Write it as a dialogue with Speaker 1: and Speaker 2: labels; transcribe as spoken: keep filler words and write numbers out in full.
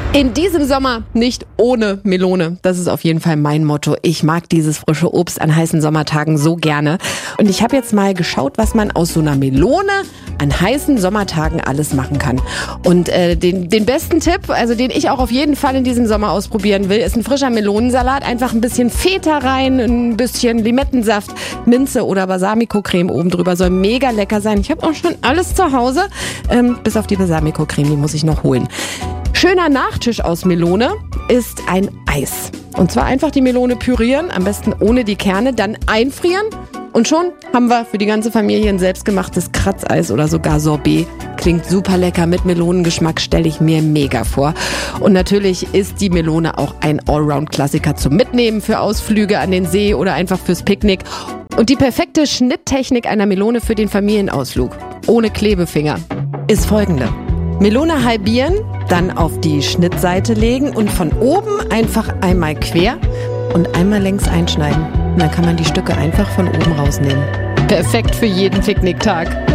Speaker 1: In diesem Sommer nicht ohne Melone. Das ist auf jeden Fall mein Motto. Ich mag dieses frische Obst an heißen Sommertagen so gerne. Und ich habe jetzt mal geschaut, was man aus so einer Melone an heißen Sommertagen alles machen kann. Und äh, den, den besten Tipp, also den ich auch auf jeden Fall in diesem Sommer ausprobieren will, ist ein frischer Melonensalat. Einfach ein bisschen Feta rein, ein bisschen Limettensaft, Minze oder Balsamico-Creme oben drüber. Soll mega lecker sein. Ich habe auch schon alles zu Hause, ähm, bis auf die Balsamico-Creme, die muss ich noch holen. Schöner Nachtisch aus Melone ist ein Eis. Und zwar einfach die Melone pürieren, am besten ohne die Kerne, dann einfrieren. Und schon haben wir für die ganze Familie ein selbstgemachtes Kratzeis oder sogar Sorbet. Klingt super lecker mit Melonengeschmack, stelle ich mir mega vor. Und natürlich ist die Melone auch ein Allround-Klassiker zum Mitnehmen für Ausflüge an den See oder einfach fürs Picknick. Und die perfekte Schnitttechnik einer Melone für den Familienausflug, ohne Klebefinger, ist folgende. Melone halbieren, dann auf die Schnittseite legen und von oben einfach einmal quer und einmal längs einschneiden. Und dann kann man die Stücke einfach von oben rausnehmen. Perfekt für jeden Picknicktag.